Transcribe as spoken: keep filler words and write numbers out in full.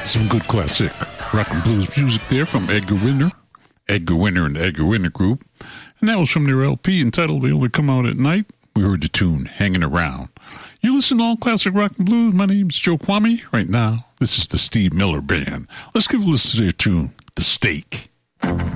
Some good classic rock and blues music there from Edgar Winter, Edgar Winter and the Edgar Winter Group. And that was from their L P entitled They Only Come Out at Night. We heard the tune Hanging Around. You listen to All Classic Rock and Blues. My name's Joe Kwame. Right now, this is the Steve Miller Band. Let's give a listen to their tune, The Steak.